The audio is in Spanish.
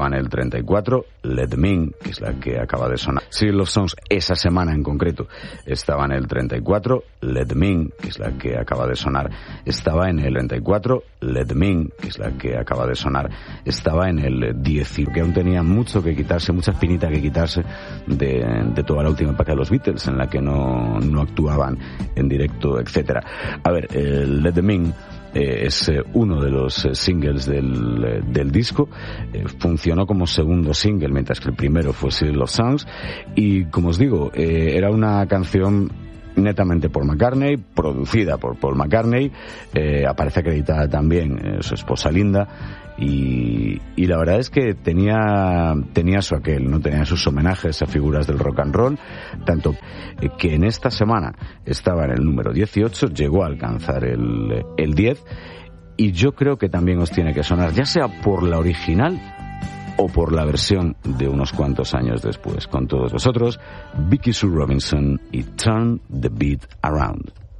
En el 34, Let Them In, que es la que acaba de sonar. Serial of Songs, esa semana en concreto, estaba en el 34, Let Them In, que es la que acaba de sonar. Estaba en el 34, Let Them In, que es la que acaba de sonar. Estaba en el 10, que aún tenía mucho que quitarse, mucha espinita que quitarse de toda la última época de los Beatles, en la que no actuaban en directo, etcétera. A ver, Let Them In es uno de los singles del disco. Funcionó como segundo single, mientras que el primero fue Serial of Songs, y como os digo, era una canción netamente por McCartney, producida por Paul McCartney, aparece acreditada también su esposa Linda, y la verdad es que tenía su aquel, no tenía sus homenajes a figuras del rock and roll, tanto que en esta semana estaba en el número 18, llegó a alcanzar el 10, y yo creo que también os tiene que sonar, ya sea por la original o por la versión de unos cuantos años después. Con todos vosotros, Vicky Sue Robinson y Turn the Beat Around.